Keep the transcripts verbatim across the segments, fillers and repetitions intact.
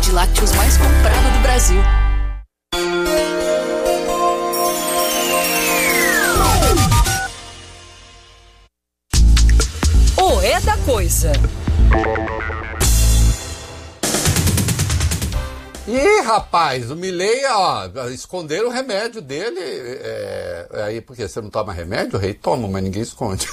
de lácteos mais comprada do Brasil. O É da Coisa. Ih, rapaz, o Milei, ó, esconderam o remédio dele. É, aí, porque você não toma remédio? O rei toma, mas ninguém esconde.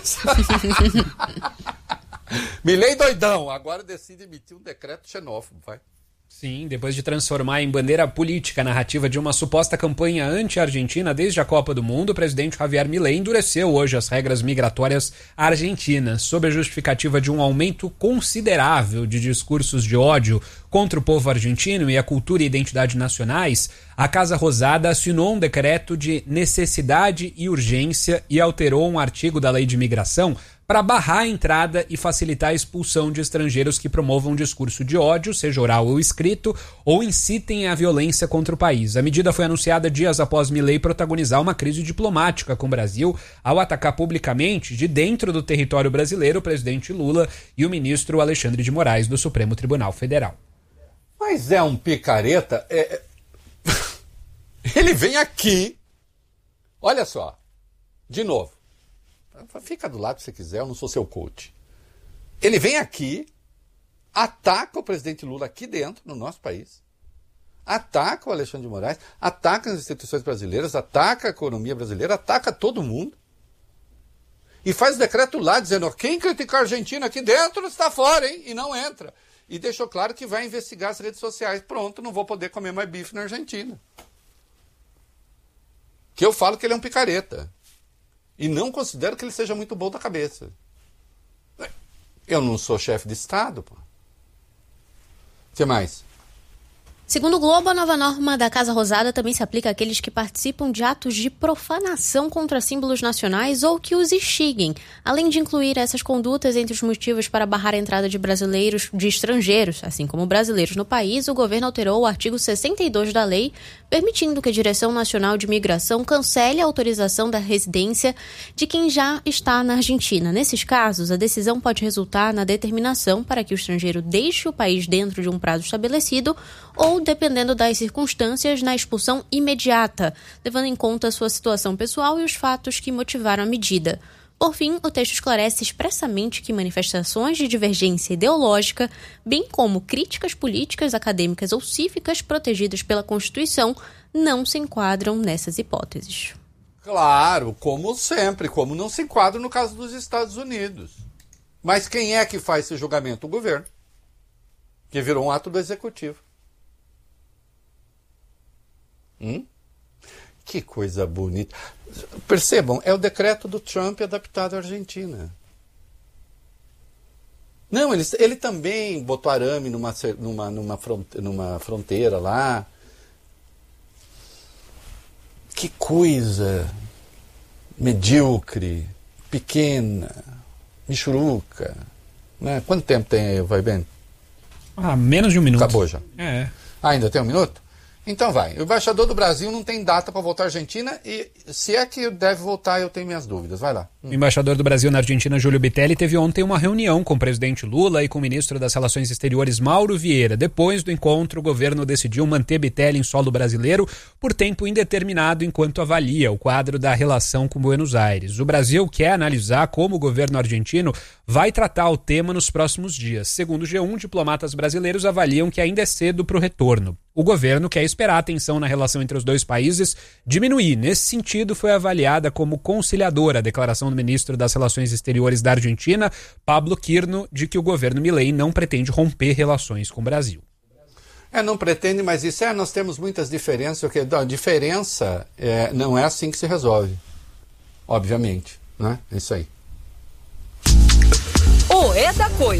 Milei doidão, agora decide emitir um decreto xenófobo, vai. Sim, depois de transformar em bandeira política a narrativa de uma suposta campanha anti-argentina desde a Copa do Mundo, o presidente Javier Milei endureceu hoje as regras migratórias argentinas, sob a justificativa de um aumento considerável de discursos de ódio contra o povo argentino e a cultura e identidade nacionais. A Casa Rosada assinou um decreto de necessidade e urgência e alterou um artigo da Lei de Imigração para barrar a entrada e facilitar a expulsão de estrangeiros que promovam discurso de ódio, seja oral ou escrito, ou incitem à violência contra o país. A medida foi anunciada dias após Milei protagonizar uma crise diplomática com o Brasil, ao atacar publicamente, de dentro do território brasileiro, o presidente Lula e o ministro Alexandre de Moraes, do Supremo Tribunal Federal. Mas é um picareta. É... Ele vem aqui, olha só, de novo. Fica do lado se você quiser, eu não sou seu coach. Ele vem aqui, ataca o presidente Lula aqui dentro, no nosso país, ataca o Alexandre de Moraes, ataca as instituições brasileiras, ataca a economia brasileira, ataca todo mundo, e faz o decreto lá dizendo, quem criticar a Argentina aqui dentro está fora, hein? E não entra. E deixou claro que vai investigar as redes sociais. Pronto, não vou poder comer mais bife na Argentina. Que eu falo que ele é um picareta. E não considero que ele seja muito bom da cabeça. Eu não sou chefe de Estado, pô. O que mais? Segundo o Globo, a nova norma da Casa Rosada também se aplica àqueles que participam de atos de profanação contra símbolos nacionais ou que os instiguem. Além de incluir essas condutas entre os motivos para barrar a entrada de brasileiros, de estrangeiros, assim como brasileiros no país, o governo alterou o artigo sessenta e dois da lei, permitindo que a Direção Nacional de Imigração cancele a autorização da residência de quem já está na Argentina. Nesses casos, a decisão pode resultar na determinação para que o estrangeiro deixe o país dentro de um prazo estabelecido ou, dependendo das circunstâncias, na expulsão imediata, levando em conta a sua situação pessoal e os fatos que motivaram a medida. Por fim, o texto esclarece expressamente que manifestações de divergência ideológica, bem como críticas políticas, acadêmicas ou cívicas protegidas pela Constituição, não se enquadram nessas hipóteses. Claro, como sempre, como não se enquadra no caso dos Estados Unidos. Mas quem é que faz esse julgamento? O governo, que virou um ato do executivo. Hum? Que coisa bonita. Percebam, é o decreto do Trump adaptado à Argentina. Não, ele, ele também botou arame numa, numa, numa, fronteira, numa fronteira lá. Que coisa medíocre, pequena, michuruca. Né? Quanto tempo tem aí, vai bem? Ah, menos de um minuto. Acabou já. É. Ah, ainda tem um minuto? Então vai. O embaixador do Brasil não tem data para voltar à Argentina e se é que deve voltar, eu tenho minhas dúvidas. Vai lá. O embaixador do Brasil na Argentina, Júlio Bitelli, teve ontem uma reunião com o presidente Lula e com o ministro das Relações Exteriores, Mauro Vieira. Depois do encontro, o governo decidiu manter Bitelli em solo brasileiro por tempo indeterminado enquanto avalia o quadro da relação com Buenos Aires. O Brasil quer analisar como o governo argentino vai tratar o tema nos próximos dias. Segundo o G um, diplomatas brasileiros avaliam que ainda é cedo para o retorno. O governo quer esperar a tensão na relação entre os dois países diminuir. Nesse sentido, foi avaliada como conciliadora a declaração do ministro das Relações Exteriores da Argentina, Pablo Quirno, de que o governo Milei não pretende romper relações com o Brasil. É, não pretende, mas isso é, nós temos muitas diferenças. Porque a diferença é, não é assim que se resolve, obviamente, né? É isso aí. O É da Coisa.